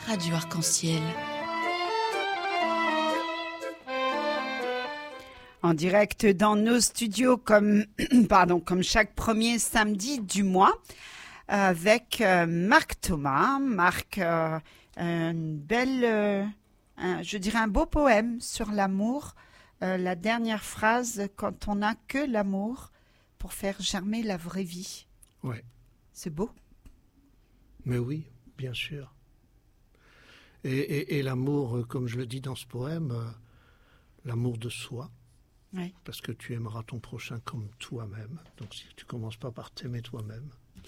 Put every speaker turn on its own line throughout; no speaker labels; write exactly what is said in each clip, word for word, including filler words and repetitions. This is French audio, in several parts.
Radio Arc-en-Ciel.
En direct dans nos studios comme, pardon, comme chaque premier samedi du mois avec euh, Marc Thomas. Marc, euh, une belle, euh, un, je dirais un beau poème sur l'amour. Euh, la dernière phrase, quand on n'a que l'amour pour faire germer la vraie vie.
Ouais.
C'est beau.
Mais oui, bien sûr. Et, et, et l'amour, comme je le dis dans ce poème, euh, l'amour de soi.
Oui.
Parce que tu aimeras ton prochain comme toi-même. Donc si tu ne commences pas par t'aimer toi-même.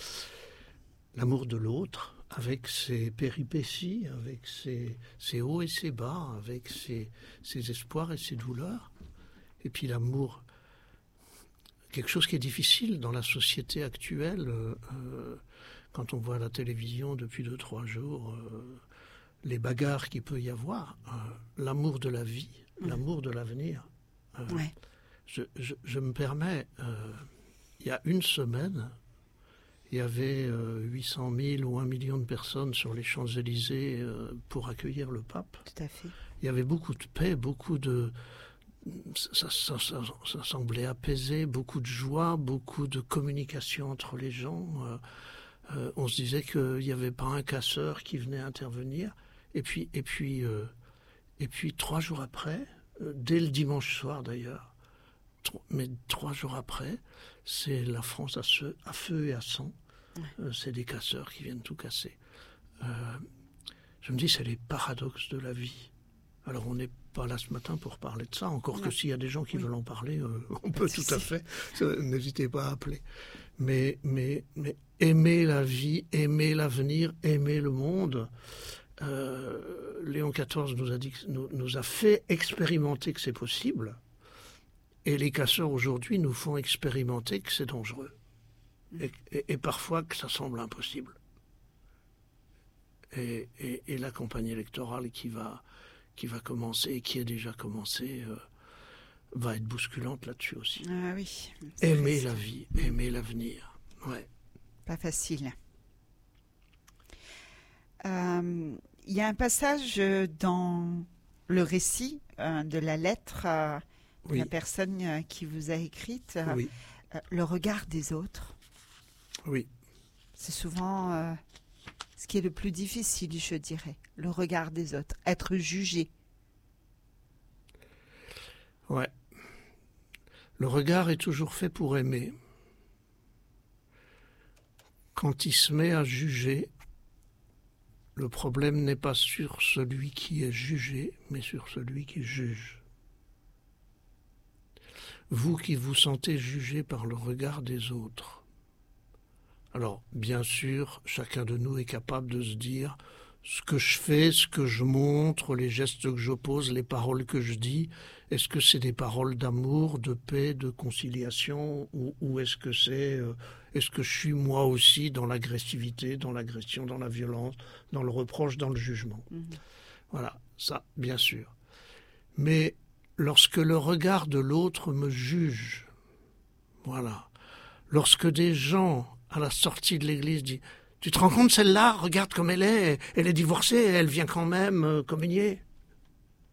L'amour de l'autre, avec ses péripéties, avec ses, ses hauts et ses bas, avec ses, ses espoirs et ses douleurs. Et puis l'amour, quelque chose qui est difficile dans la société actuelle, euh, quand on voit à la télévision depuis deux, trois jours, euh, les bagarres qu'il peut y avoir, euh, l'amour de la vie, mmh. l'amour de l'avenir. Euh,
ouais.
je, je, je me permets, euh, il y a une semaine, il y avait euh, huit cent mille ou un million de personnes sur les Champs-Élysées euh, pour accueillir le pape.
Tout à fait. Il
y avait beaucoup de paix, beaucoup de... Ça, ça, ça, ça semblait apaisé, beaucoup de joie, beaucoup de communication entre les gens. Euh, euh, on se disait qu'il n'y avait pas un casseur qui venait intervenir. Et puis, et puis, euh, et puis trois jours après... Dès le dimanche soir d'ailleurs, mais trois jours après, c'est la France à, ce, à feu et à sang. Ouais. Euh, c'est des casseurs qui viennent tout casser. Euh, je me dis, c'est les paradoxes de la vie. Alors on n'est pas là ce matin pour parler de ça, encore ouais. que s'il y a des gens qui oui. veulent en parler, euh, on peut tout à fait. N'hésitez pas à appeler. Mais, mais, mais aimer la vie, aimer l'avenir, aimer le monde... Euh, Léon quatorze nous a, dit, nous, nous a fait expérimenter que c'est possible, et les casseurs aujourd'hui nous font expérimenter que c'est dangereux, et, et, et parfois que ça semble impossible. Et, et, et la campagne électorale qui va, qui va commencer, et qui a déjà commencé, euh, va être bousculante là-dessus aussi.
Ah oui.
Aimer la vie, aimer l'avenir. Ouais.
Pas facile. Euh, il y a un passage dans le récit euh, de la lettre euh, de oui. la personne euh, qui vous a écrite, euh,
oui.
euh, le regard des autres.
Oui.
C'est souvent euh, ce qui est le plus difficile, je dirais, le regard des autres, être jugé.
Ouais. Le regard est toujours fait pour aimer. Quand il se met à juger, le problème n'est pas sur celui qui est jugé, mais sur celui qui juge. Vous qui vous sentez jugé par le regard des autres. Alors, bien sûr, chacun de nous est capable de se dire ce que je fais, ce que je montre, les gestes que je pose, les paroles que je dis, est-ce que c'est des paroles d'amour, de paix, de conciliation, ou, ou est-ce que c'est... Euh, Est-ce que je suis moi aussi dans l'agressivité, dans l'agression, dans la violence, dans le reproche, dans le jugement ? Mmh. Voilà, ça, bien sûr. Mais lorsque le regard de l'autre me juge, voilà, lorsque des gens, à la sortie de l'église, disent « Tu te rends compte, celle-là, regarde comme elle est, elle est divorcée, elle vient quand même euh, communier. Euh, »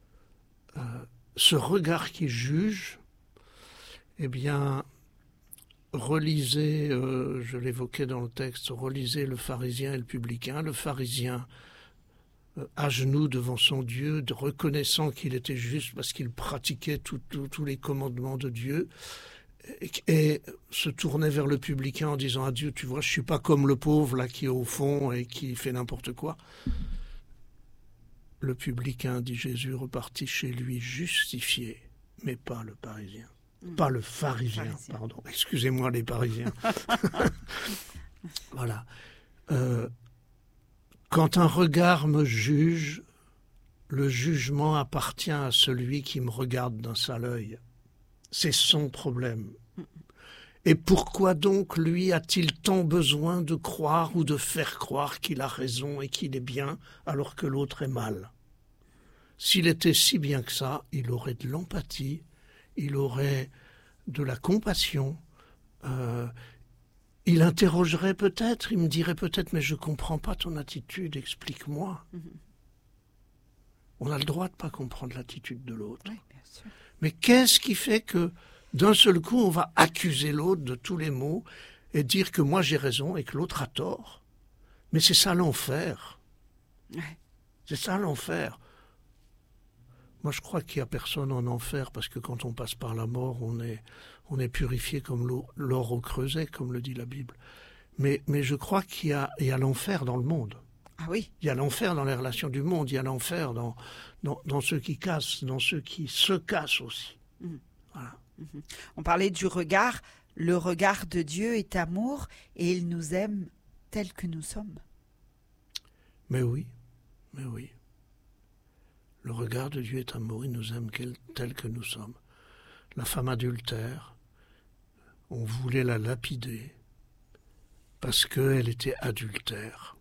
Ce regard qui juge, eh bien... Relisez, euh, je l'évoquais dans le texte, relisez le pharisien et le publicain. Le pharisien, euh, à genoux devant son Dieu, de reconnaissant qu'il était juste parce qu'il pratiquait tous les commandements de Dieu, et, et se tournait vers le publicain en disant à Dieu, tu vois, je ne suis pas comme le pauvre là qui est au fond et qui fait n'importe quoi. Le publicain, dit Jésus, repartit chez lui justifié, mais pas le parisien. Pas le pharisien, Parisien. pardon. Excusez-moi les Parisiens. Voilà. Euh, quand un regard me juge, le jugement appartient à celui qui me regarde d'un sale œil. C'est son problème. Et pourquoi donc lui a-t-il tant besoin de croire ou de faire croire qu'il a raison et qu'il est bien alors que l'autre est mal ? S'il était si bien que ça, il aurait de l'empathie, il aurait de la compassion, euh, il interrogerait peut-être, il me dirait peut-être « mais je ne comprends pas ton attitude, explique-moi. Mm-hmm. » On a le droit de ne pas comprendre l'attitude de l'autre.
Oui, bien sûr.
Mais qu'est-ce qui fait que d'un seul coup, on va accuser l'autre de tous les maux et dire que moi j'ai raison et que l'autre a tort? Mais c'est ça l'enfer.
Ouais.
C'est ça l'enfer. Moi, je crois qu'il n'y a personne en enfer parce que quand on passe par la mort, on est, on est purifié comme l'eau, l'or au creuset, comme le dit la Bible. Mais, mais je crois qu'il y a, il y a l'enfer dans le monde.
Ah oui.
Il y a l'enfer dans les relations du monde, il y a l'enfer dans, dans, dans ceux qui cassent, dans ceux qui se cassent aussi.
Mmh.
Voilà.
Mmh. On parlait du regard. Le regard de Dieu est amour et il nous aime tels que nous sommes.
Mais oui, mais oui. Le regard de Dieu est amour, il nous aime tels que nous sommes. La femme adultère, on voulait la lapider parce qu'elle était adultère.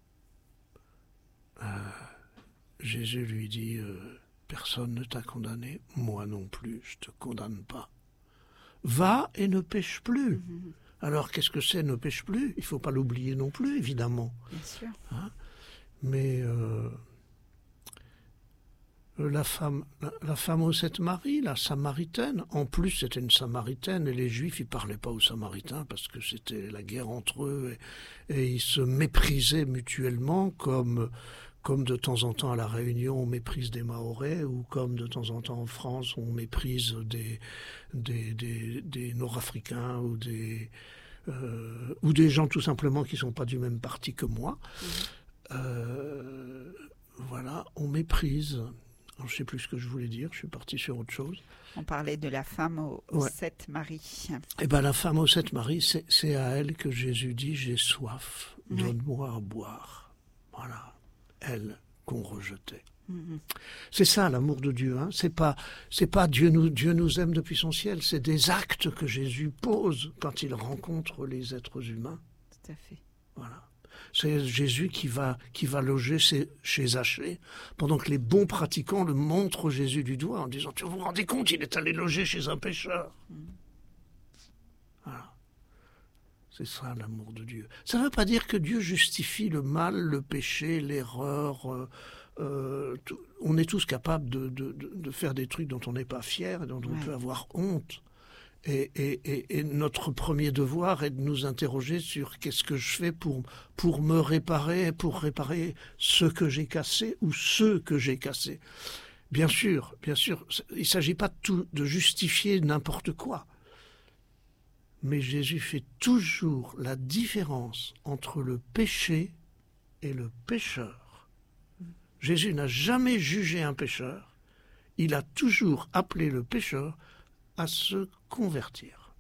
Euh, Jésus lui dit, euh, personne ne t'a condamné, moi non plus, je te condamne pas. Va et ne pêche plus. Mmh. Alors qu'est-ce que c'est, ne pêche plus? Il ne faut pas l'oublier non plus, évidemment.
Bien sûr.
Hein? Mais euh, la femme, la, la femme aux sept maris, la Samaritaine, en plus c'était une Samaritaine et les Juifs ils parlaient pas aux Samaritains parce que c'était la guerre entre eux et, et ils se méprisaient mutuellement comme comme de temps en temps à la Réunion on méprise des Mahorais ou comme de temps en temps en France on méprise des des des, des Nord-Africains ou des euh, ou des gens tout simplement qui sont pas du même parti que moi. Mmh. Euh, voilà, on méprise. Alors, je ne sais plus ce que je voulais dire, je suis parti sur autre chose.
On parlait de la femme aux, aux ouais. sept maris.
Eh bien, la femme aux sept maris, c'est, c'est à elle que Jésus dit « J'ai soif, oui. Donne-moi à boire ». Voilà, elle qu'on rejetait. Mm-hmm. C'est ça l'amour de Dieu. Hein. C'est pas, c'est pas Dieu nous, Dieu nous aime depuis son ciel, c'est des actes que Jésus pose quand il rencontre les êtres humains.
Tout à fait.
Voilà. C'est Jésus qui va, qui va loger chez, chez Zachée, pendant que les bons pratiquants le montrent Jésus du doigt en disant « Tu vous vous rendez compte, il est allé loger chez un pécheur. Mm. » Voilà. C'est ça l'amour de Dieu. Ça ne veut pas dire que Dieu justifie le mal, le péché, l'erreur. Euh, euh, tout, on est tous capables de, de, de, de faire des trucs dont on n'est pas fier et dont on ouais. peut avoir honte. Et, et, et, et notre premier devoir est de nous interroger sur qu'est-ce que je fais pour, pour me réparer, pour réparer ce que j'ai cassé ou ceux que j'ai cassés. Bien sûr, bien sûr, il ne s'agit pas de, tout, de justifier n'importe quoi. Mais Jésus fait toujours la différence entre le péché et le pécheur. Jésus n'a jamais jugé un pécheur, il a toujours appelé le pécheur à se convertir.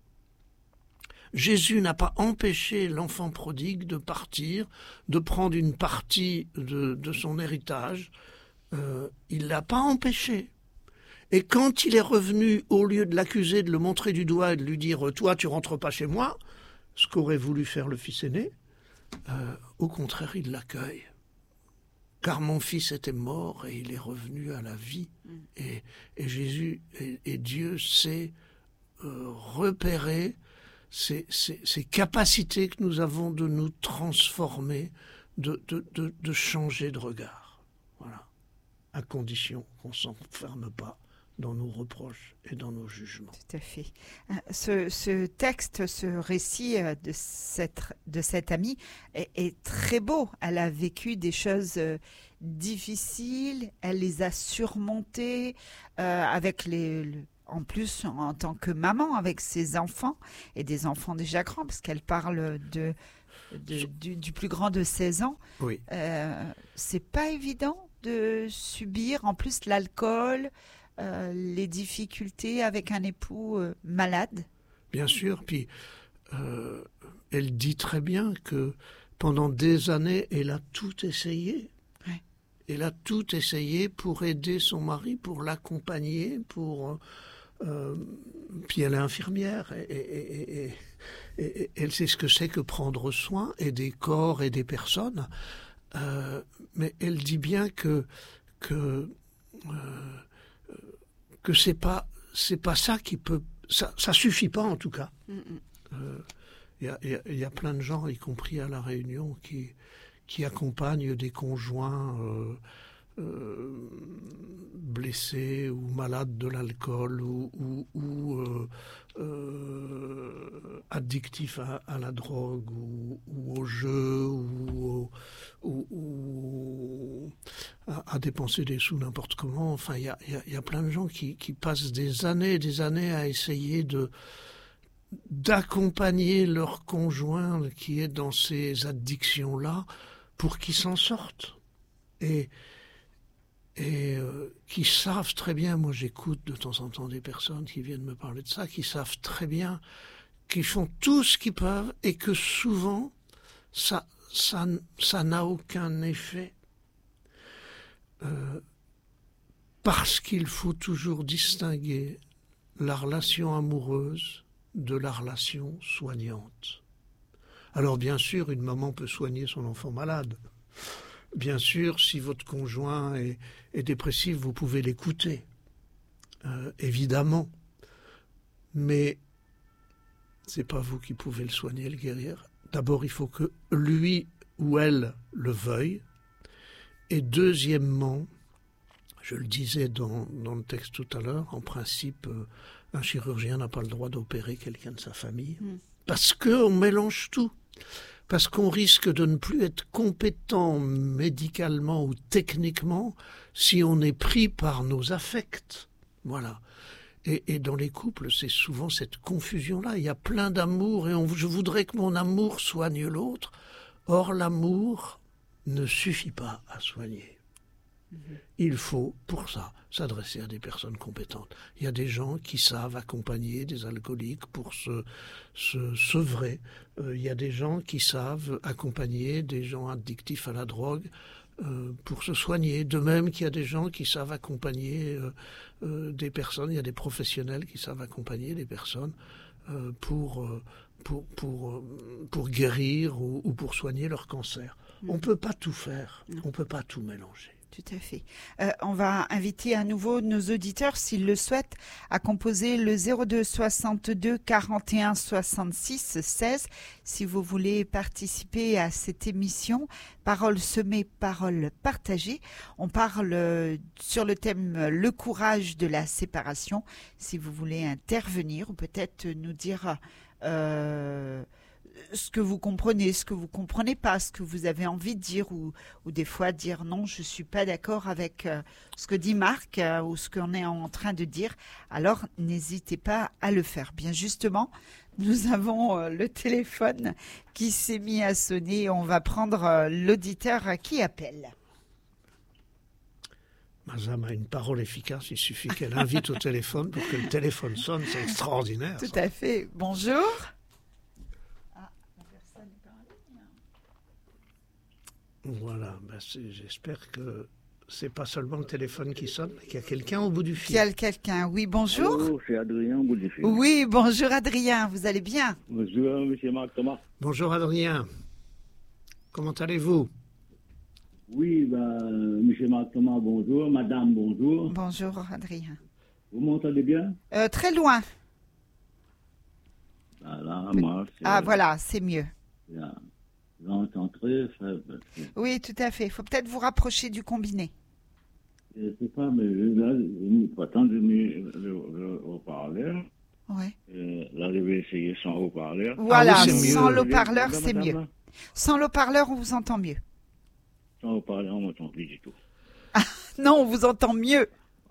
Jésus n'a pas empêché l'enfant prodigue de partir, de prendre une partie de, de son héritage. Euh, il ne l'a pas empêché. Et quand il est revenu, au lieu de l'accuser, de le montrer du doigt et de lui dire « Toi, tu rentres pas chez moi », ce qu'aurait voulu faire le fils aîné, euh, au contraire, il l'accueille. Car mon fils était mort et il est revenu à la vie. Et, et Jésus et, et Dieu sait euh, repérer ces, ces, ces capacités que nous avons de nous transformer, de, de, de, de changer de regard. Voilà. À condition qu'on ne s'enferme pas dans nos reproches et dans nos jugements.
Tout à fait. Ce, ce texte, ce récit de cette, de cette amie est, est très beau. Elle a vécu des choses difficiles, elle les a surmontées euh, avec les... Le, en plus, en tant que maman, avec ses enfants, et des enfants déjà grands, parce qu'elle parle de, de, du, du plus grand de seize ans.
Oui.
Euh, c'est pas évident de subir, en plus, l'alcool, Euh, les difficultés avec un époux euh, malade.
Bien sûr, puis euh, elle dit très bien que pendant des années, elle a tout essayé.
Ouais.
Elle a tout essayé pour aider son mari, pour l'accompagner, pour... Euh, puis elle est infirmière et, et, et, et, et elle sait ce que c'est que prendre soin et des corps et des personnes. Euh, mais elle dit bien que... que euh, que c'est pas c'est pas ça qui peut ça ça suffit pas en tout cas. Il euh, y, a, y, a, y a plein de gens, y compris à la Réunion, qui qui accompagnent des conjoints euh, euh, blessé ou malade de l'alcool ou, ou, ou euh, euh, addictif à, à la drogue ou, ou au jeu ou, ou, ou à, à dépenser des sous n'importe comment. Enfin, il y a, y, y a plein de gens qui, qui passent des années et des années à essayer de d'accompagner leur conjoint qui est dans ces addictions-là pour qu'ils s'en sortent. Et, et euh, qui savent très bien, moi j'écoute de temps en temps des personnes qui viennent me parler de ça, qui savent très bien qu'ils font tout ce qu'ils peuvent et que souvent ça, ça, ça n'a aucun effet. Euh, parce qu'il faut toujours distinguer la relation amoureuse de la relation soignante. Alors bien sûr, une maman peut soigner son enfant malade. Bien sûr, si votre conjoint est, est dépressif, vous pouvez l'écouter, euh, évidemment. Mais c'est pas vous qui pouvez le soigner, le guérir. D'abord, il faut que lui ou elle le veuille. Et deuxièmement, je le disais dans, dans le texte tout à l'heure, en principe, euh, un chirurgien n'a pas le droit d'opérer quelqu'un de sa famille. Mmh. Parce qu'on mélange tout. Parce qu'on risque de ne plus être compétent médicalement ou techniquement si on est pris par nos affects. Voilà. Et, et dans les couples, c'est souvent cette confusion-là. Il y a plein d'amour et on, je voudrais que mon amour soigne l'autre. Or, l'amour ne suffit pas à soigner. Il faut, pour ça, s'adresser à des personnes compétentes. Il y a des gens qui savent accompagner des alcooliques pour se, se sevrer. Euh, il y a des gens qui savent accompagner des gens addictifs à la drogue euh, pour se soigner. De même qu'il y a des gens qui savent accompagner euh, euh, des personnes, il y a des professionnels qui savent accompagner des personnes euh, pour, euh, pour, pour, euh, pour guérir ou, ou pour soigner leur cancer. Mmh. On ne peut pas tout faire, mmh. on ne peut pas tout mélanger.
Tout à fait. Euh, on va inviter à nouveau nos auditeurs, s'ils le souhaitent, à composer le zéro deux soixante-deux quarante et un soixante-six seize si vous voulez participer à cette émission. Paroles semées, paroles partagées. On parle euh, sur le thème le courage de la séparation. Si vous voulez intervenir ou peut-être nous dire euh, ce que vous comprenez, ce que vous comprenez pas, ce que vous avez envie de dire ou, ou des fois dire non, je suis pas d'accord avec euh, ce que dit Marc euh, ou ce qu'on est en train de dire, alors n'hésitez pas à le faire. Bien justement, nous avons euh, le téléphone qui s'est mis à sonner. On va prendre euh, l'auditeur qui appelle.
Madame a une parole efficace, il suffit qu'elle invite au téléphone pour que le téléphone sonne, c'est extraordinaire.
Tout
ça.
à fait. Bonjour.
Voilà, ben j'espère que c'est pas seulement le téléphone qui sonne, mais qu'il y a quelqu'un au bout du fil.
Il y a quelqu'un, oui, bonjour.
Bonjour, c'est Adrien au bout du fil.
Oui, bonjour Adrien, vous allez bien?
Bonjour, monsieur Marc Thomas.
Bonjour Adrien, comment allez-vous?
Oui, ben, monsieur Marc Thomas, bonjour. Madame, bonjour.
Bonjour Adrien.
Vous m'entendez bien?
Euh, très loin.
Voilà, moi,
ah voilà, c'est mieux.
Bien. J'entends très faible.
Oui, tout à fait. Il faut peut-être vous rapprocher du combiné.
Je ne sais pas, mais là, pourtant, j'ai mis le, le haut-parleur.
Oui.
Là, je vais essayer sans haut-parleur.
Voilà,
ah oui,
sans
mieux.
haut-parleur, c'est mieux. Là. Sans haut-parleur, on vous entend mieux.
Sans haut-parleur, on m'entend plus du tout.
Ah, non, on vous entend mieux.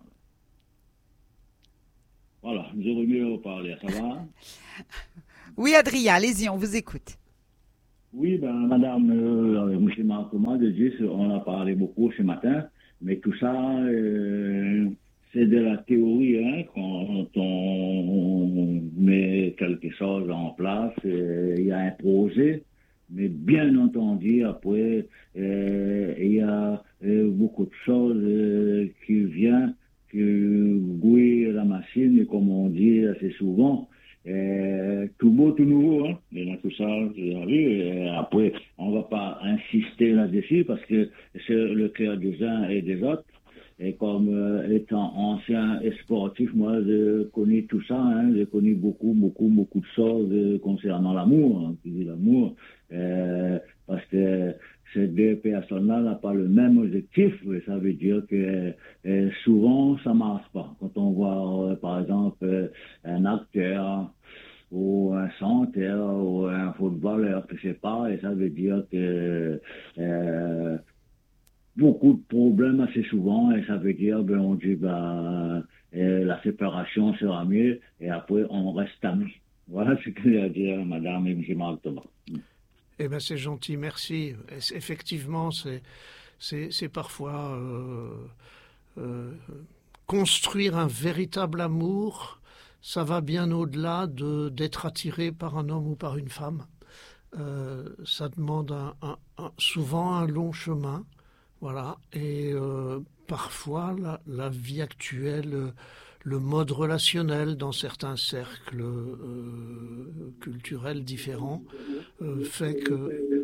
Voilà, je remets le haut-parleur, ça va?
Oui, Adrien, allez-y, on vous écoute.
Oui, ben, madame, euh, avec M. Marc Thomas de Dieu, on a parlé beaucoup ce matin, mais tout ça, euh, c'est de la théorie, hein, quand on met quelque chose en place, euh, il y a un projet, mais bien entendu, après, euh, il y a euh, beaucoup de choses euh, qui viennent, qui gouillent la machine, comme on dit assez souvent. Euh, tout beau, tout nouveau, hein. Et dans tout ça, j'ai vu. Et après, on va pas insister là-dessus parce que c'est le cœur des uns et des autres. Et comme euh, étant ancien et sportif, moi, je connais tout ça, hein. J'ai connu beaucoup, beaucoup, beaucoup de choses euh, concernant l'amour, hein, l'amour. Euh, parce que ces deux personnes-là n'ont pas le même objectif. Ça veut dire que euh, souvent, ça ne marche pas. Quand on voit, euh, par exemple, euh, un acteur ou un chanteur ou un footballeur, je ne sais pas, et ça veut dire que euh, beaucoup de problèmes assez souvent, et ça veut dire, ben, on dit, ben, euh, la séparation sera mieux, et après, on reste amis. Voilà ce que je veux dire, madame et monsieur Marc Thomas.
Eh bien, c'est gentil, merci. Effectivement, c'est, c'est, c'est parfois euh, euh, construire un véritable amour, ça va bien au-delà de, d'être attiré par un homme ou par une femme. Euh, ça demande un, un, un, souvent un long chemin, voilà. Et euh, parfois, la, la vie actuelle, le mode relationnel dans certains cercles euh, culturels différents euh, fait que...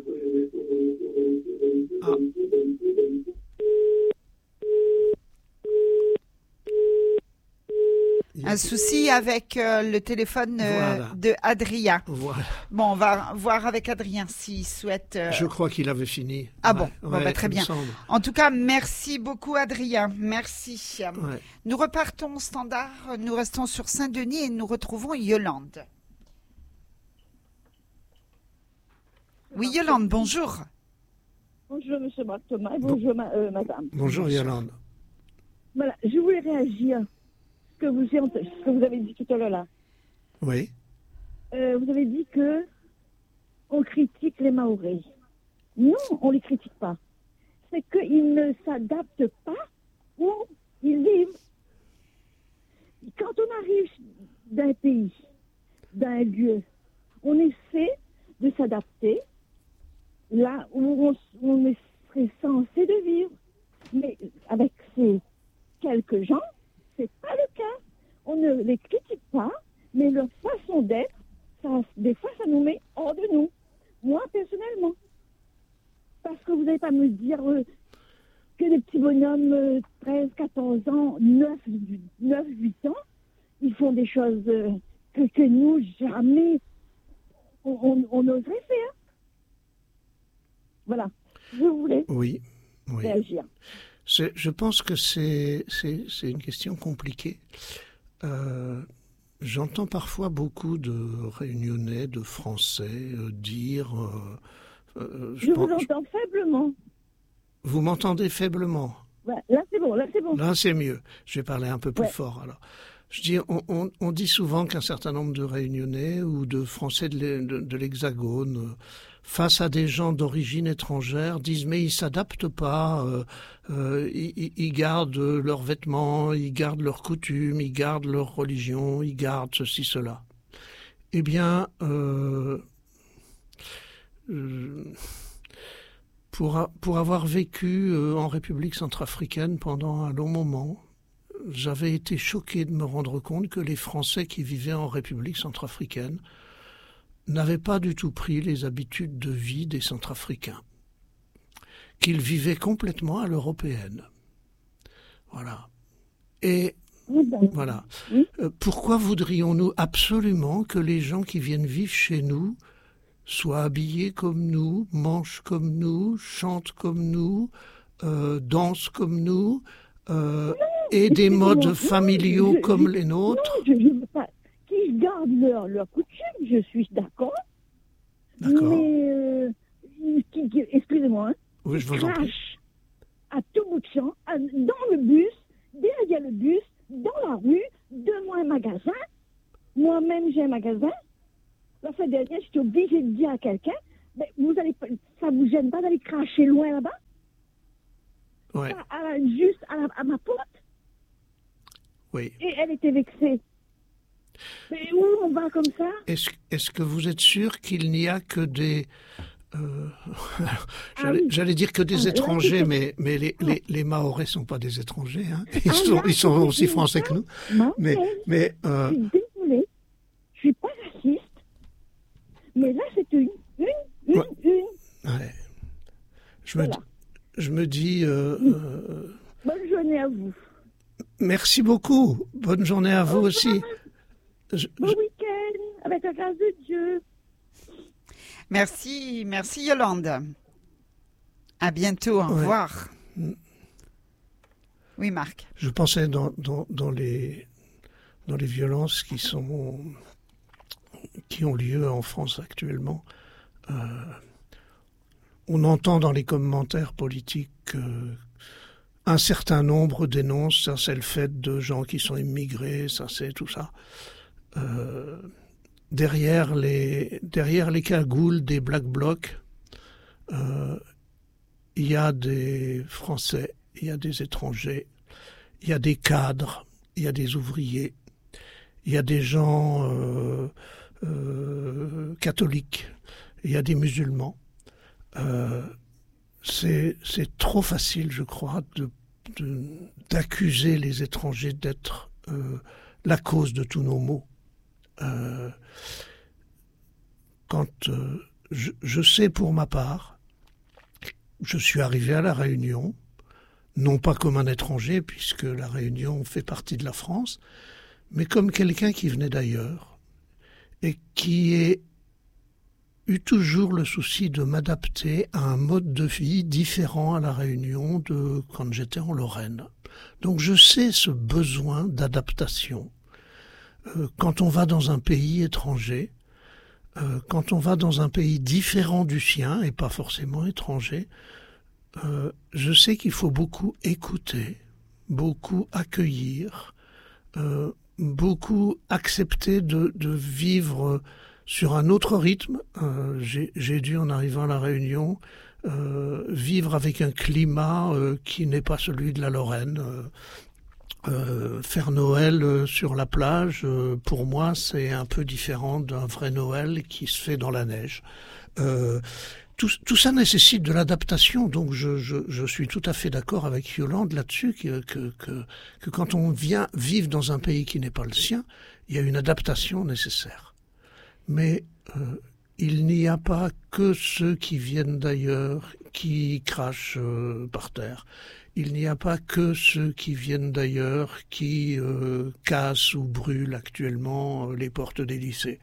Ah.
Un souci avec euh, le téléphone euh,
voilà.
de Adrien.
Voilà.
Bon, on va voir avec Adrien s'il souhaite... Euh...
Je crois qu'il avait fini.
Ah
ouais.
bon, bon,
ouais,
bah, très bien. En tout cas, merci beaucoup Adrien, merci.
Ouais.
Nous repartons au standard, nous restons sur Saint-Denis et nous retrouvons Yolande. Oui Yolande, bonjour.
Bonjour monsieur Marc Thomas, bonjour bon. ma, euh, madame.
Bonjour Yolande.
Voilà, je voulais réagir. Que vous, ce que vous avez dit tout à l'heure là.
Oui.
Euh, vous avez dit que on critique les Mahorais. Non, on les critique pas. C'est qu'ils ne s'adaptent pas où ils vivent. Quand on arrive d'un pays, d'un lieu, on essaie de s'adapter là où on, on serait censé de vivre. Mais avec ces quelques gens, c'est pas le cas. On ne les critique pas, mais leur façon d'être, ça, des fois, ça nous met hors de nous. Moi, personnellement. Parce que vous n'allez pas me dire euh, que des petits bonhommes, euh, treize, quatorze ans, neuf, huit ans, ils font des choses euh, que, que nous, jamais, on, on, on oserait faire. Voilà. Je voulais
oui, oui.
réagir.
C'est, je pense que c'est, c'est, c'est une question compliquée. Euh, j'entends parfois beaucoup de Réunionnais, de Français euh, dire... Euh, euh,
je, je pense, vous entends je... faiblement.
Vous m'entendez faiblement?
Ouais, là c'est bon, là c'est bon.
Là c'est mieux. Je vais parler un peu plus ouais. fort alors. Je dis, on, on, on dit souvent qu'un certain nombre de Réunionnais ou de Français de, de, de l'Hexagone, face à des gens d'origine étrangère, disent mais ils s'adaptent pas, euh, euh, ils, ils gardent leurs vêtements, ils gardent leurs coutumes, ils gardent leur religion, ils gardent ceci, cela. Eh bien, euh, euh, pour, a, pour avoir vécu euh, en République centrafricaine pendant un long moment, j'avais été choqué de me rendre compte que les Français qui vivaient en République centrafricaine n'avaient pas du tout pris les habitudes de vie des Centrafricains, qu'ils vivaient complètement à l'européenne. Voilà. Et voilà. Euh, pourquoi voudrions-nous absolument que les gens qui viennent vivre chez nous soient habillés comme nous, mangent comme nous, chantent comme nous, euh, dansent comme nous, euh, et des modes familiaux je, comme je, les nôtres?
Non, je ne veux pas. Qu'ils gardent leur, leur coutume, je suis d'accord.
D'accord.
Mais, euh, qui, qui, excusez-moi, hein,
oui, je vous en prie.
À tout bout de champ, à, dans le bus, derrière le bus, dans la rue, devant un magasin. Moi-même, j'ai un magasin. La fois dernière, j'étais obligée de dire à quelqu'un, ben, vous allez, ça ne vous gêne pas d'aller cracher loin là-bas?
Ouais.
À, à, juste à, la, à ma porte.
Oui.
Et elle était vexée. Mais où on va comme ça?
Est-ce, est-ce que vous êtes sûr qu'il n'y a que des... Euh, j'allais, ah oui. j'allais dire que des ah, étrangers, là, mais, mais les, les, les Mahorais ne sont pas des étrangers. Hein. Ils, ah, sont, là, ils sont aussi français que nous. Mais, mais, euh...
Je suis désolée. Je ne suis pas raciste. Mais là, c'est une, une, une, ouais. une.
Ouais. Je, voilà. me, je me dis... Euh,
oui.
euh...
Bonne journée à vous.
Merci beaucoup. Bonne journée à vous aussi.
Je, bon je... week-end, avec la grâce de Dieu.
Merci, merci Yolande. À bientôt, au
Ouais.
revoir. Oui, Marc.
Je pensais dans, dans, dans, les, dans les violences qui, sont, qui ont lieu en France actuellement. Euh, on entend dans les commentaires politiques que un certain nombre dénoncent, ça c'est le fait de gens qui sont immigrés, ça c'est tout ça. Euh, derrière, les, derrière les cagoules des Black Blocs, euh, il y a des Français, il y a des étrangers, il y a des cadres, il y a des ouvriers, il y a des gens euh, euh, catholiques, il y a des musulmans. Euh, c'est, c'est trop facile, je crois, de, de, d'accuser les étrangers d'être euh, la cause de tous nos maux. Euh, quand euh, je, je sais pour ma part, je suis arrivé à La Réunion, non pas comme un étranger, puisque La Réunion fait partie de la France, mais comme quelqu'un qui venait d'ailleurs et qui ait eu toujours le souci de m'adapter à un mode de vie différent à La Réunion de quand j'étais en Lorraine. Donc je sais ce besoin d'adaptation. Euh, quand on va dans un pays étranger, euh, quand on va dans un pays différent du sien, et pas forcément étranger, euh, je sais qu'il faut beaucoup écouter, beaucoup accueillir, euh, beaucoup accepter de, de vivre sur un autre rythme. Euh, j'ai, j'ai dû, en arrivant à La Réunion, euh, vivre avec un climat euh, qui n'est pas celui de la Lorraine. Euh, euh, faire Noël euh, sur la plage, euh, pour moi, c'est un peu différent d'un vrai Noël qui se fait dans la neige. Euh, tout, tout ça nécessite de l'adaptation, donc je, je, je suis tout à fait d'accord avec Yolande là-dessus, que, que, que, que quand on vient vivre dans un pays qui n'est pas le sien, il y a une adaptation nécessaire. Mais euh, il n'y a pas que ceux qui viennent d'ailleurs qui crachent euh, par terre. Il n'y a pas que ceux qui viennent d'ailleurs qui euh, cassent ou brûlent actuellement les portes des lycées.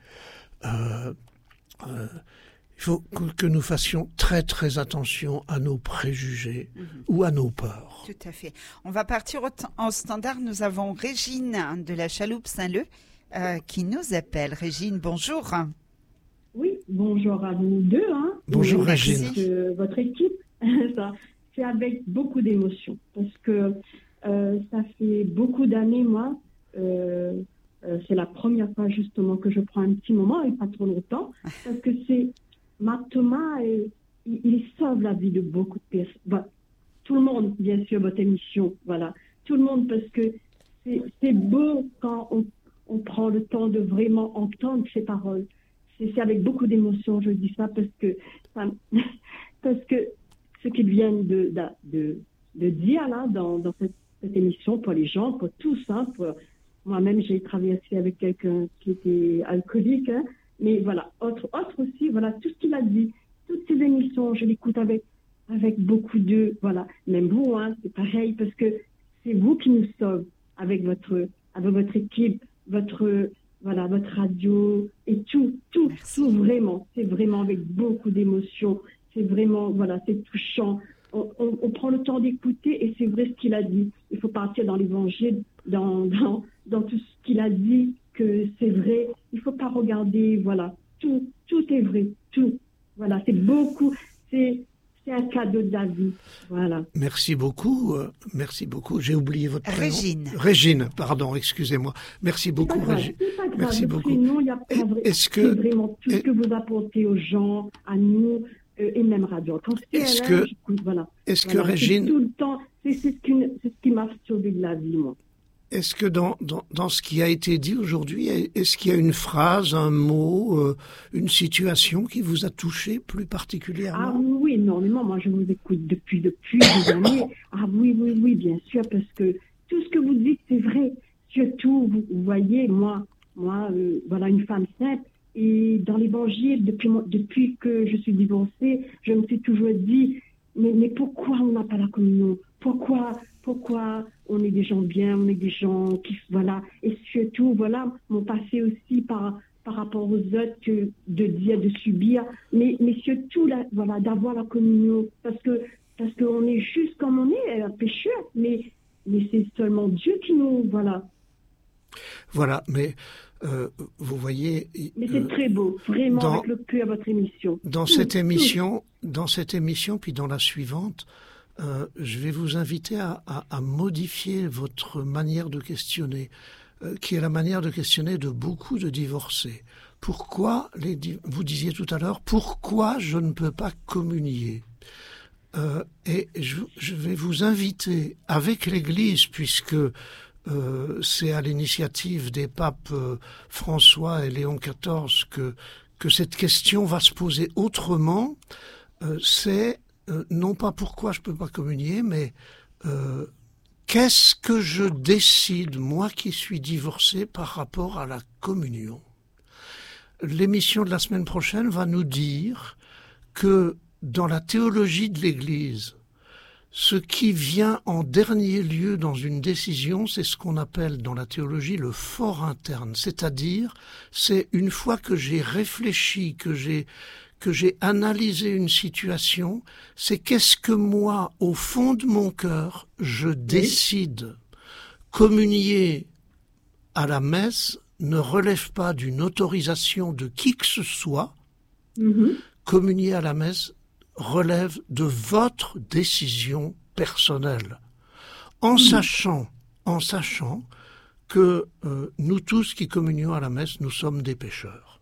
Euh, euh, il faut que, que nous fassions très très attention à nos préjugés mmh. ou à nos peurs.
Tout à fait. On va partir au t- en standard. Nous avons Régine de la Chaloupe Saint-Leu euh, qui nous appelle. Régine, bonjour.
Oui, bonjour à vous deux. Hein.
Bonjour
et
Régine.
Euh, votre équipe, ça, c'est avec beaucoup d'émotion parce que euh, ça fait beaucoup d'années, moi, euh, euh, c'est la première fois justement que je prends un petit moment et pas trop longtemps parce que c'est Marc Thomas, et, il, il sauve la vie de beaucoup de personnes. Bah, tout le monde, bien sûr, votre émission, voilà, tout le monde parce que c'est, c'est beau quand on, on prend le temps de vraiment entendre ces paroles. C'est, c'est avec beaucoup d'émotion, je dis ça parce que ça, parce que ce qu'ils viennent de, de, de, de dire là dans, dans cette, cette émission pour les gens, pour tous, hein, pour, moi-même j'ai travaillé aussi avec quelqu'un qui était alcoolique, hein, mais voilà, autre, autre aussi, voilà, tout ce qu'il a dit, toutes ces émissions, je l'écoute avec, avec beaucoup de, voilà, même vous, hein, c'est pareil, parce que c'est vous qui nous sauvez avec votre, avec votre équipe, votre, voilà, votre radio et tout, tout, Merci. tout vraiment, c'est vraiment avec beaucoup d'émotion. C'est vraiment, voilà, c'est touchant. On, on, on prend le temps d'écouter et c'est vrai ce qu'il a dit. Il faut partir dans l'évangile, dans, dans, dans tout ce qu'il a dit, que c'est vrai. Il ne faut pas regarder, voilà, tout, tout est vrai, tout. Voilà, c'est beaucoup, c'est, c'est un cadeau de la vie, voilà.
Merci beaucoup, euh, merci beaucoup. J'ai oublié votre prénom.
Régine.
Régine, pardon, excusez-moi. Merci beaucoup, Régine.
C'est pas grave,
merci
le
beaucoup.
prénom, il y a pas vrai.
Est-ce que,
c'est vraiment tout ce que vous apportez aux gens, à nous, Euh, et même radio. Quand c'est
est-ce
là,
que,
j'écoute, voilà.
est-ce
voilà,
que Régine,
c'est tout le temps, c'est, c'est, ce qui, c'est ce qui m'a sauvé de la vie, moi.
Est-ce que dans, dans, dans ce qui a été dit aujourd'hui, est-ce qu'il y a une phrase, un mot, euh, une situation qui vous a touché plus particulièrement?
Ah oui, énormément. Moi, je vous écoute depuis, depuis des années. Ah oui, oui, oui, bien sûr, parce que tout ce que vous dites, c'est vrai. Surtout, vous, vous voyez, moi, moi, euh, voilà, une femme simple. Et dans l'évangile, depuis, depuis que je suis divorcée, je me suis toujours dit, mais, mais pourquoi on n'a pas la communion? Pourquoi, pourquoi on est des gens bien, on est des gens qui, voilà. Et surtout, voilà, mon passé aussi par, par rapport aux autres que de dire, de subir, mais, mais surtout là, voilà, d'avoir la communion, parce que parce qu'on est juste comme on est, un pécheur, mais, mais c'est seulement Dieu qui nous, voilà.
Voilà, mais euh, vous voyez...
Mais c'est euh, très beau, vraiment, dans, avec le cœur, votre émission.
Dans tout, cette émission, tout. dans cette émission, puis dans la suivante, euh, je vais vous inviter à, à, à modifier votre manière de questionner, euh, qui est la manière de questionner de beaucoup de divorcés. Pourquoi, les, vous disiez tout à l'heure, pourquoi je ne peux pas communier ? Euh, et je, je vais vous inviter avec l'Église, puisque euh, c'est à l'initiative des papes euh, François et Léon quatorze que, que cette question va se poser autrement. Euh, c'est euh, non pas pourquoi je peux pas communier, mais euh, qu'est-ce que je décide, moi qui suis divorcé, par rapport à la communion. L'émission de la semaine prochaine va nous dire que dans la théologie de l'Église, ce qui vient en dernier lieu dans une décision, c'est ce qu'on appelle dans la théologie le fort interne. C'est-à-dire, c'est une fois que j'ai réfléchi, que j'ai, que j'ai analysé une situation, c'est qu'est-ce que moi, au fond de mon cœur, je décide. Communier à la messe ne relève pas d'une autorisation de qui que ce soit. Mm-hmm. Communier à la messe relève de votre décision personnelle, en mmh. sachant, en sachant que euh, nous tous qui communions à la messe, nous sommes des pécheurs.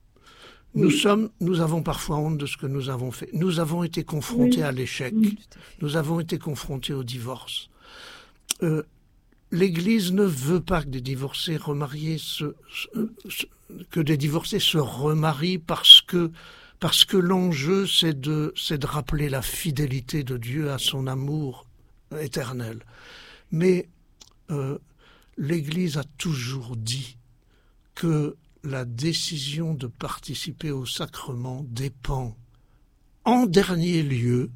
Oui. Nous sommes, nous avons parfois honte de ce que nous avons fait. Nous avons été confrontés oui. à l'échec. Mmh. Nous avons été confrontés au divorce. Euh, L'Église ne veut pas que des divorcés remariés se, se, se, que des divorcés se remarient parce que Parce que l'enjeu, c'est de, c'est de rappeler la fidélité de Dieu à son amour éternel. Mais euh, l'Église a toujours dit que la décision de participer au sacrement dépend, en dernier lieu,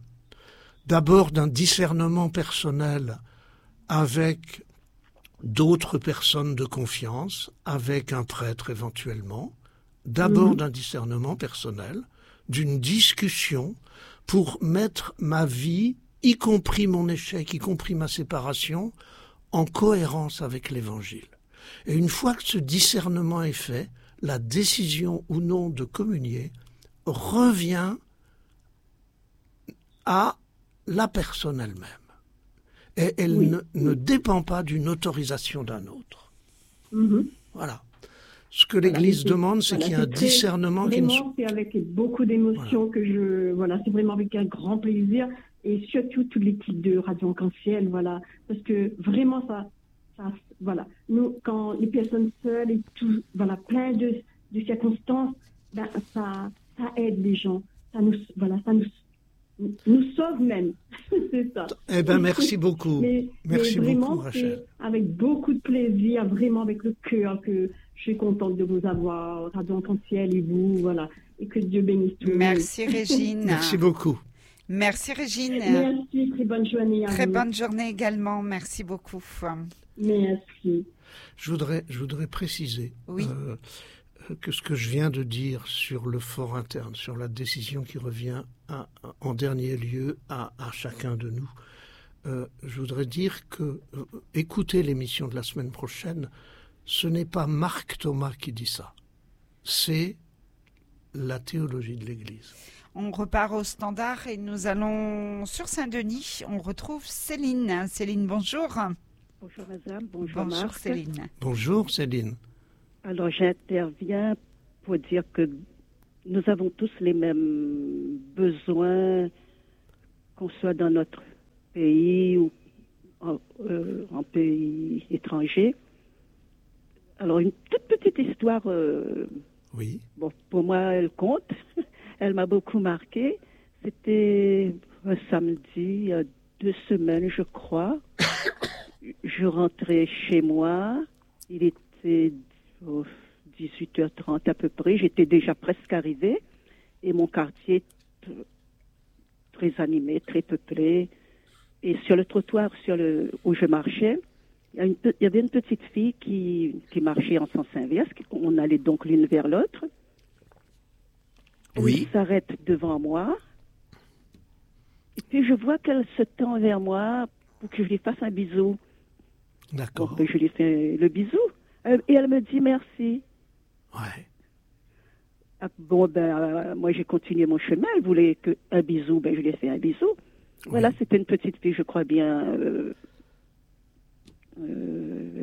d'abord d'un discernement personnel avec d'autres personnes de confiance, avec un prêtre éventuellement, d'abord mmh. d'un discernement personnel, d'une discussion pour mettre ma vie, y compris mon échec, y compris ma séparation, en cohérence avec l'Évangile. Et une fois que ce discernement est fait, la décision ou non de communier revient à la personne elle-même. Et elle oui. ne, ne dépend pas d'une autorisation d'un autre.
Mmh.
Voilà. Ce que l'Église voilà, demande, c'est voilà, qu'il y ait un très, discernement
vraiment,
qui nous...
c'est avec beaucoup d'émotions voilà. que je... Voilà, c'est vraiment avec un grand plaisir. Et surtout, toute l'équipe de Radio Arc-en-Ciel, voilà. Parce que vraiment, ça... ça voilà. Nous, quand les personnes seules et tout... Voilà, plein de, de circonstances, ben, ça, ça aide les gens. Ça nous... Voilà, ça nous... nous sauve même. C'est ça.
Eh bien, merci beaucoup.
Mais,
merci
mais vraiment,
beaucoup, Rachel.
C'est avec beaucoup de plaisir, vraiment avec le cœur que... Je suis contente de vous avoir, Radio Arc-en-Ciel et vous, voilà. Et que Dieu bénisse tout le monde.
Merci, Régine.
Merci beaucoup.
Merci, Régine.
Merci, très bonne journée à
Très
vous.
bonne journée également. Merci beaucoup.
Merci.
Je voudrais, je voudrais préciser
oui.
euh, que ce que je viens de dire sur le fort interne, sur la décision qui revient à, à, en dernier lieu à, à chacun de nous, euh, je voudrais dire que euh, écoutez l'émission de la semaine prochaine. Ce n'est pas Marc Thomas qui dit ça, c'est la théologie de l'Église.
On repart au standard et nous allons sur Saint-Denis. On retrouve Céline. Céline, bonjour.
Bonjour madame, bonjour, bonjour Marc.
Céline.
Bonjour Céline.
Alors j'interviens pour dire que nous avons tous les mêmes besoins, qu'on soit dans notre pays ou en, euh, en pays étranger. Alors, une toute petite histoire, euh,
oui.
Bon, pour moi, elle compte. Elle m'a beaucoup marqué. C'était un samedi, il y a deux semaines, je crois. Je rentrais chez moi. Il était oh, dix-huit heures trente à peu près. J'étais déjà presque arrivée. Et mon quartier t- très animé, très peuplé. Et sur le trottoir sur le, où je marchais, Il y, a une pe- il y avait une petite fille qui, qui marchait en sens inverse. On allait donc l'une vers l'autre. Elle
Oui.
s'arrête devant moi. Et puis je vois qu'elle se tend vers moi pour que je lui fasse un bisou.
D'accord.
Bon, ben, je lui fais le bisou. Elle- Et elle me dit merci.
Ouais.
Ah, bon, ben, euh, moi j'ai continué mon chemin. Elle voulait que un bisou, ben je lui ai fait un bisou. Voilà,
Oui.
c'était une petite fille, je crois bien. Euh, euh,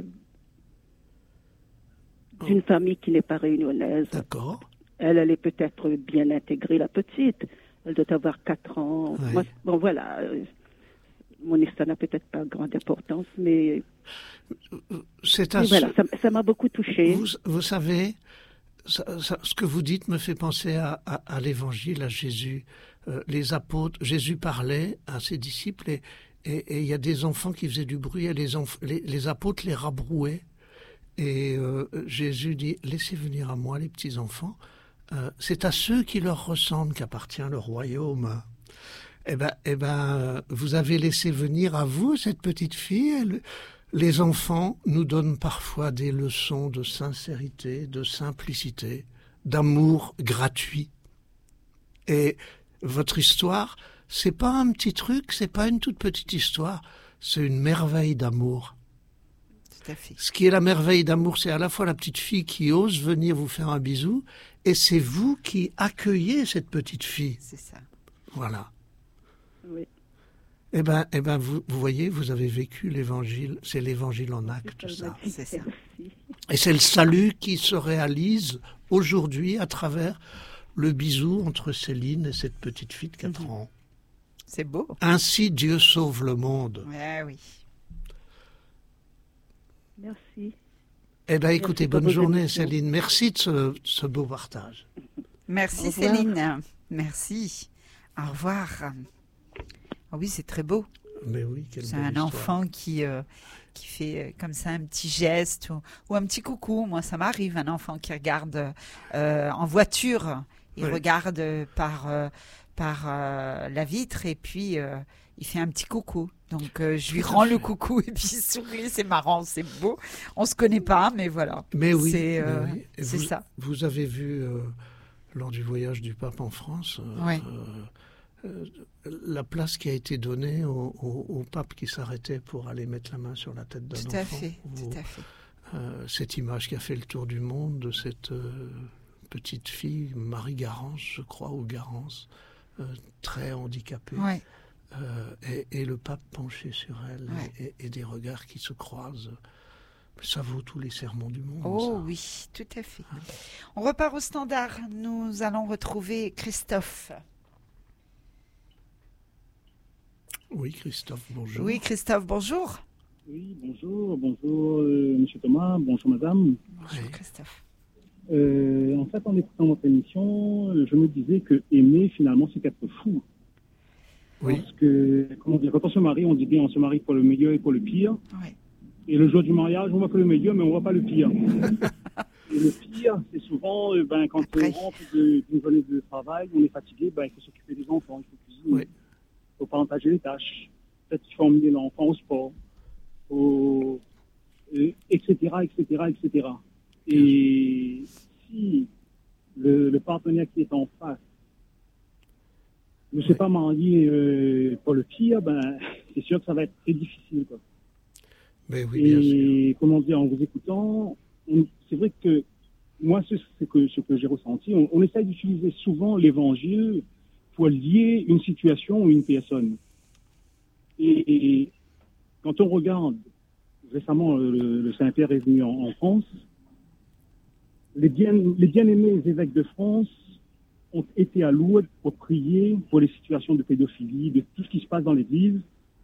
d'une famille qui n'est pas réunionnaise.
D'accord.
Elle, elle est peut-être bien intégrée, la petite. Elle doit avoir quatre ans.
Ouais.
Moi, bon, voilà. euh, Mon histoire n'a peut-être pas grande importance, mais,
C'est à
mais
ce-
voilà, ça ça m'a beaucoup touchée.
Vous, vous savez, ça- ça- ce que vous dites me fait penser à, à- à l'évangile, à Jésus. Euh, les apôtres, Jésus parlait à ses disciples et et- et il y a des enfants qui faisaient du bruit et les, enf- les, les apôtres les rabrouaient. Et euh, Jésus dit, laissez venir à moi les petits enfants. Euh, c'est à ceux qui leur ressemblent qu'appartient le royaume. Eh ben, eh ben, euh, vous avez laissé venir à vous cette petite fille. Elle- les enfants nous donnent parfois des leçons de sincérité, de simplicité, d'amour gratuit. Et votre histoire, c'est pas un petit truc, c'est pas une toute petite histoire, c'est une merveille d'amour.
Tout à fait.
Ce qui est la merveille d'amour, c'est à la fois la petite fille qui ose venir vous faire un bisou, et c'est vous qui accueillez cette petite fille.
C'est ça.
Voilà.
Oui.
Eh ben, eh ben, vous, vous voyez, vous avez vécu l'évangile, c'est l'évangile en acte,
Elle m'a
ça.
dit
C'est ça.
merci.
Et c'est le salut qui se réalise aujourd'hui à travers le bisou entre Céline et cette petite fille de quatre ans.
C'est beau.
Ainsi Dieu sauve le monde.
Ouais, oui.
Merci.
Eh ben, écoutez,
pour
bonne
vos
journée,
émissions.
Céline. Merci de ce, ce beau partage.
Merci
Au revoir.
Céline. Merci. Au revoir. Ah oui, c'est très beau.
Mais oui, quelle
C'est
belle
un
histoire.
enfant qui, euh, qui fait euh, comme ça un petit geste ou, ou un petit coucou. Moi, ça m'arrive, un enfant qui regarde euh, en voiture. Il
Oui.
regarde euh, par, euh, par euh, la vitre et puis euh, il fait un petit coucou. Donc, euh, je lui
Tout à
rends
fait.
le coucou et puis il sourit. C'est marrant, c'est beau. On se connaît pas, mais voilà.
Mais oui,
C'est
mais
euh,
oui. Et
c'est
vous,
ça.
Vous avez vu, euh, lors du voyage du pape en France, euh,
Ouais.
euh, euh, la place qui a été donnée au, au- au pape qui s'arrêtait pour aller mettre la main sur la tête d'un
Tout
enfant.
à fait,
Vous-
tout à fait.
euh, cette image qui a fait le tour du monde de cette euh, petite fille, Marie Garance, je crois, ou Garance, euh, très handicapée.
Ouais.
Euh, et, et le pape penché sur elle,
Ouais.
et, et- et des regards qui se croisent. Ça vaut tous les sermons du monde.
Oh
ça.
oui, tout à fait. On repart au standard. Nous allons retrouver Christophe.
Oui, Christophe, bonjour.
Oui, Christophe, bonjour.
Oui, bonjour, bonjour euh, Monsieur Thomas, bonjour Madame.
Bonjour
Oui.
Christophe.
Euh, en fait, en écoutant votre émission, euh, je me disais que aimer, finalement, c'est être fou.
Oui.
Parce que, comment dire, quand on se marie, on dit bien on se marie pour le meilleur et pour le pire.
Oui.
Et le jour du mariage, on voit que le meilleur, mais on voit pas le pire. Et le pire, c'est souvent, euh, ben, quand
Après.
on rentre de- d'une journée de travail, on est fatigué, ben, il faut s'occuper des enfants, il faut cuisiner,
Oui.
il faut partager les tâches, peut-être il faut emmener l'enfant au sport, au, euh, et cetera, et cetera, et cetera. Et si le, le partenaire qui est en face ne s'est
Oui.
pas marié euh, pour le pire, ben, c'est sûr que ça va être très difficile, quoi.
Mais oui, bien sûr.
Et comment dire, en vous écoutant, on- c'est vrai que moi, c'est ce que, ce que j'ai ressenti. On, on essaye d'utiliser souvent l'évangile pour lier une situation ou une personne. Et, et quand on regarde, récemment, le, le Saint-Père est venu en, en France, les, bien, les bien-aimés évêques de France ont été à Lourdes pour prier pour les situations de pédophilie, de tout ce qui se passe dans l'Église,